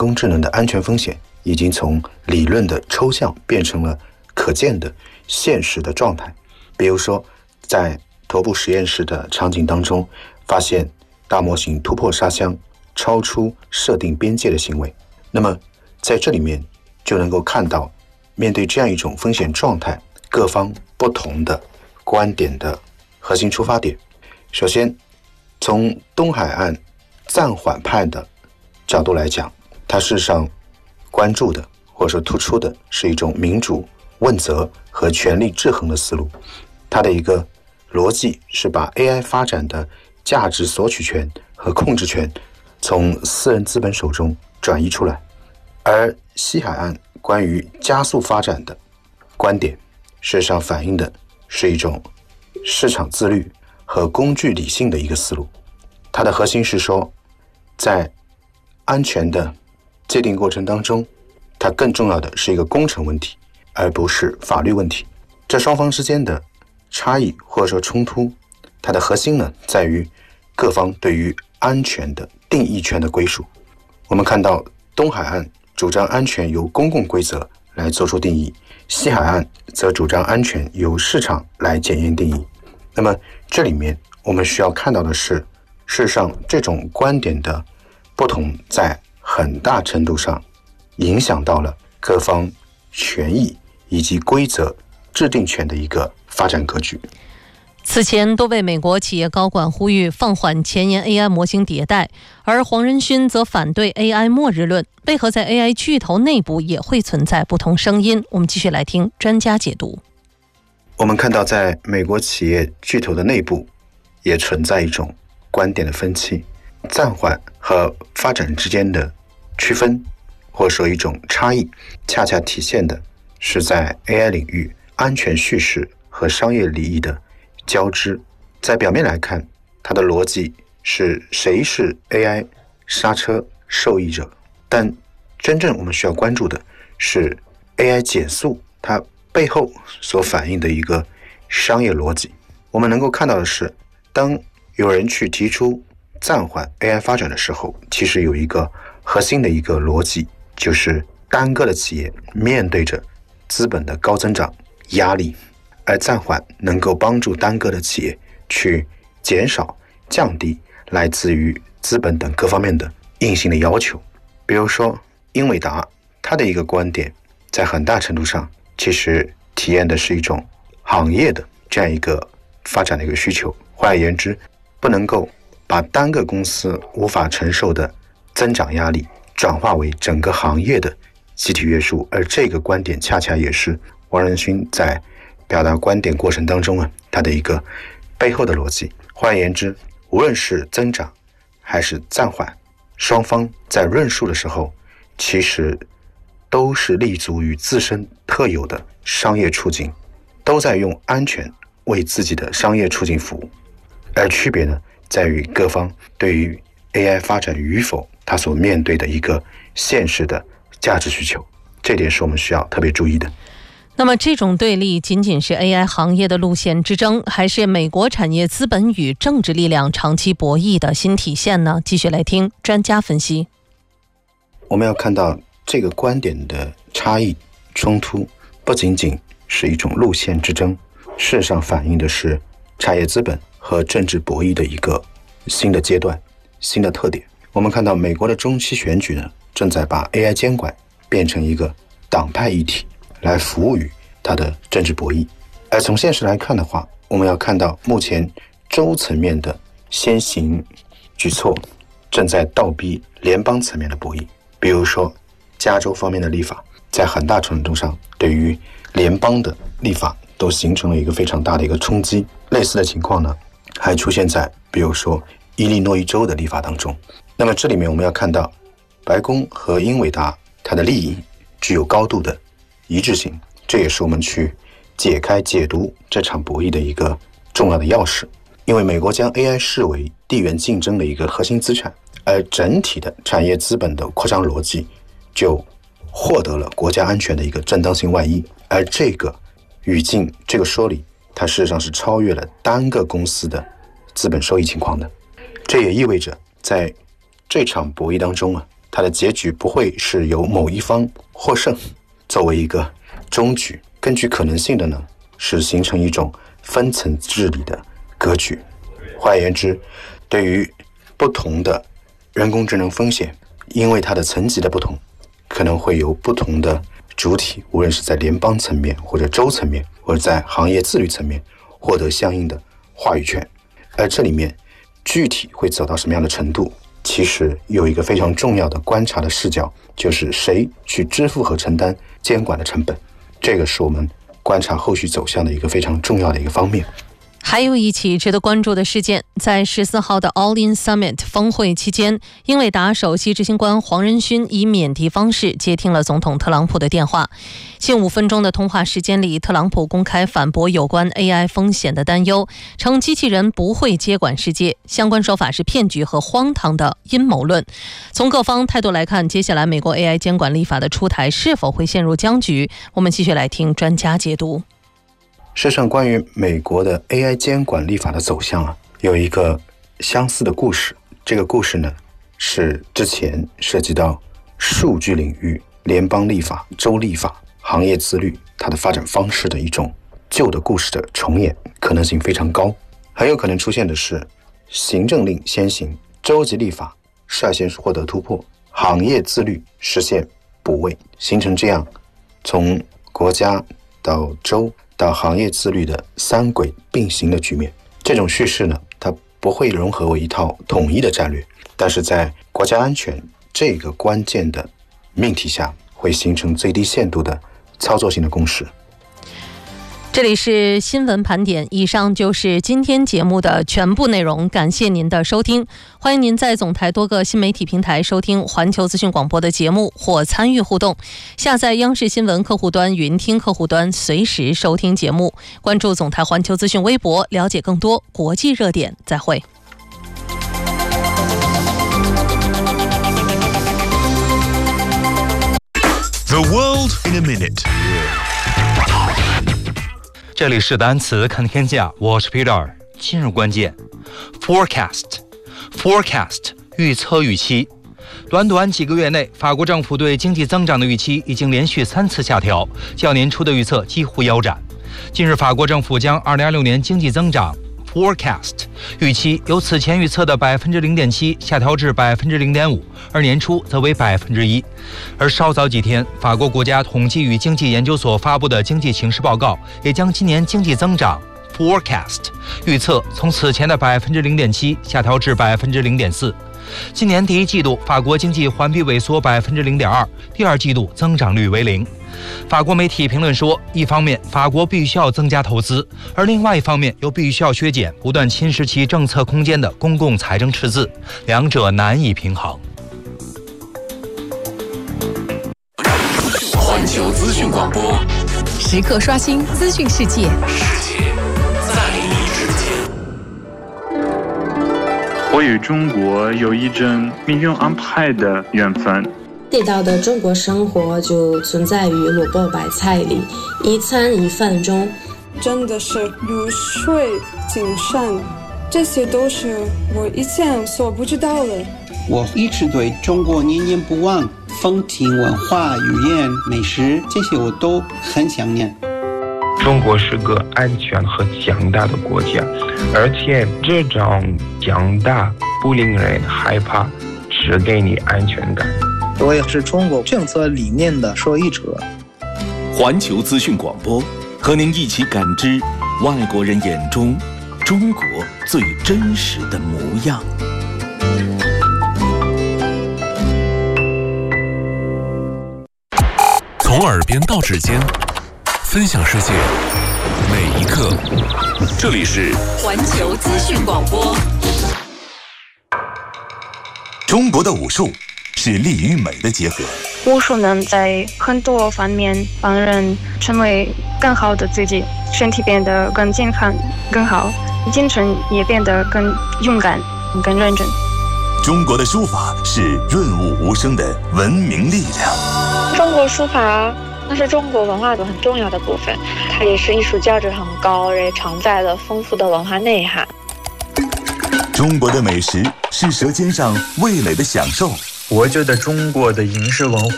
工智能的安全风险已经从理论的抽象变成了可见的现实的状态。比如说，在头部实验室的场景当中，发现大模型突破沙箱，超出设定边界的行为。那么在这里面就能够看到，面对这样一种风险状态，各方不同的观点的核心出发点。首先，从东海岸暂缓派的角度来讲，它事实上关注的或者说突出的是一种民主问责和权力制衡的思路。它的一个逻辑是把 AI 发展的价值索取权和控制权从私人资本手中转移出来。而西海岸关于加速发展的观点，事实上反映的是一种市场自律和工具理性的一个思路。它的核心是说，在安全的界定过程当中，它更重要的是一个工程问题，而不是法律问题。这双方之间的差异或者说冲突，它的核心呢，在于各方对于安全的定义权的归属。我们看到东海岸主张安全由公共规则来做出定义，西海岸则主张安全由市场来检验定义。那么这里面我们需要看到的是，事实上这种观点的不同在很大程度上影响到了各方权益以及规则制定权的一个发展格局。 此前，多位美国企业高管呼吁放缓前沿 AI 模型迭代，而黄仁勋则反对 AI 末日论。为何在 AI 巨头内部也会存在不同声音？我们继续来听专家解读。 我们看到，在美国企业巨头的内部也存在一种观点的分歧，暂缓和发展之间的区分，或者说一种差异，恰恰体现的是在 AI 领域安全叙事和商业利益的交织。在表面来看，它的逻辑是谁是 AI 刹车受益者，但真正我们需要关注的是 AI 减速它背后所反映的一个商业逻辑。我们能够看到的是，当有人去提出暂缓 AI 发展的时候，其实有一个核心的一个逻辑，就是单个的企业面对着资本的高增长压力，而暂缓能够帮助单个的企业去减少降低来自于资本等各方面的硬性的要求。比如说英伟达，它的一个观点在很大程度上其实体验的是一种行业的这样一个发展的一个需求。换而言之，不能够把单个公司无法承受的增长压力转化为整个行业的集体约束。而这个观点恰恰也是黄仁勋在表达观点过程当中他的一个背后的逻辑。换而言之，无论是增长还是暂缓，双方在论述的时候其实都是立足于自身特有的商业处境，都在用安全为自己的商业处境服务。而区别呢，在于各方对于 AI 发展与否它所面对的一个现实的价值需求，这点是我们需要特别注意的。 那么这种对立仅仅是 AI 行业的路线之争，还是美国产业资本与政治力量长期博弈的新体现呢？继续来听专家分析。 我们要看到这个观点的差异冲突，不仅仅是一种路线之争，事实上反映的是产业资本和政治博弈的一个新的阶段、新的特点。我们看到美国的中期选举呢，正在把 AI 监管变成一个党派议题，来服务于它的政治博弈。而从现实来看的话，我们要看到目前州层面的先行举措正在倒逼联邦层面的博弈。比如说加州方面的立法，在很大程度上对于联邦的立法都形成了一个非常大的一个冲击。类似的情况呢，还出现在比如说伊利诺伊州的立法当中。那么这里面我们要看到，白宫和英伟达它的利益具有高度的一致性，这也是我们去解读这场博弈的一个重要的钥匙。因为美国将 AI 视为地缘竞争的一个核心资产，而整体的产业资本的扩张逻辑就获得了国家安全的一个正当性外衣。而这个语境，这个说理，它事实上是超越了单个公司的资本收益情况的。这也意味着在这场博弈当中它的结局不会是由某一方获胜作为一个终局，根据可能性的呢，是形成一种分层治理的格局。换言之，对于不同的人工智能风险，因为它的层级的不同，可能会有不同的主体，无论是在联邦层面或者州层面或者在行业自律层面获得相应的话语权。而这里面具体会走到什么样的程度，其实有一个非常重要的观察的视角，就是谁去支付和承担监管的成本，这个是我们观察后续走向的一个非常重要的一个方面。 还有一起值得关注的事件，在14号的 All In Summit 峰会期间，英伟达首席执行官黄仁勋以免提方式接听了总统特朗普的电话。近5分钟的通话时间里，特朗普公开反驳有关 AI 风险的担忧，称机器人不会接管世界，相关说法是骗局和荒唐的阴谋论。从各方态度来看，接下来美国 AI 监管立法的出台是否会陷入僵局？我们继续来听专家解读。 事实上，关于美国的 AI 监管立法的走向有一个相似的故事。这个故事呢，是之前涉及到数据领域、联邦立法、州立法、行业自律它的发展方式的一种旧的故事的重演，可能性非常高。很有可能出现的是行政令先行，州级立法率先获得突破，行业自律实现补位，形成这样从国家到州到行业自律的三轨并行的局面。这种叙事呢，它不会融合为一套统一的战略，但是在国家安全这个关键的命题下，会形成最低限度的操作性的共识。 这里是新闻盘点，以上就是今天节目的全部内容，感谢您的收听。欢迎您在总台多个新媒体平台收听环球资讯广播的节目或参与互动，下载央视新闻客户端、云听客户端，随时收听节目。关注总台环球资讯微博，了解更多国际热点。再会。 The world in a minute。 这里是单词看天下，我是 Peter。今日关键 forecast 预测预期。短短几个月内，法国政府对经济增长的预期已经连续3次下调，较年初的预测几乎腰斩。近日，法国政府将2026年经济增长 forecast 预期由此前预测的 0.7% 下调至 0.5%， 而年初则为 1%。 而稍早几天，法国国家统计与经济研究所发布的经济情势报告也将今年经济增长 forecast 预测从此前的 0.7% 下调至 0.4%。 今年第一季度法国经济环比萎缩 0.2%， 第二季度增长率为0%。法国媒体评论说，一方面法国必须要增加投资，而另外一方面又必须要削减不断侵蚀其政策空间的公共财政赤字，两者难以平衡。 环球资讯广播， 时刻刷新资讯世界， 世界在你之间。 我与中国有一种命运安排的缘分。 地道的中国生活就存在于萝卜白菜里，一餐一饭中。 真的是如水精深，这些都是我以前所不知道的。 我一直对中国念念不忘，风情文化、语言、美食，这些我都很想念。 中国是个安全和强大的国家，而且这种强大不令人害怕，只给你安全感。 我也是中国政策理念的受益者。 环球资讯广播，和您一起感知外国人眼中中国最真实的模样。 从耳边到指尖，分享世界每一刻。这里是环球资讯广播。 中国的武术是力与美的结合。 武术能在很多方面帮人成为更好的自己，身体变得更健康、更好，精神也变得更勇敢、更认真。 中国的书法是润物无声的文明力量。 中国书法那是中国文化的很重要的部分，它也是艺术价值很高，也承载了丰富的文化内涵。 中国的美食是舌尖上味蕾的享受， 我觉得中国的饮食文